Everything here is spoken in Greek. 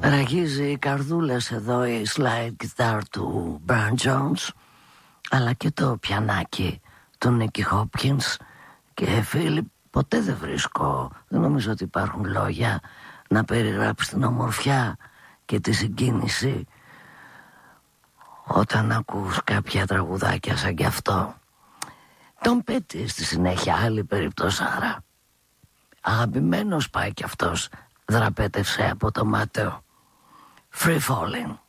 Ραγίζει οι καρδούλες εδώ η slide guitar του Brian Jones, αλλά και το πιανάκι του Nicky Hopkins. Και φίλοι, ποτέ δεν βρίσκω, δεν νομίζω ότι υπάρχουν λόγια να περιγράψει την ομορφιά και τη συγκίνηση όταν ακούς κάποια τραγουδάκια σαν κι αυτό. Τον Petty στη συνέχεια, άλλη περιπτώσάρα. Αγαπημένος πάει κι αυτός, δραπέτευσε από το μάταιο. Free Falling.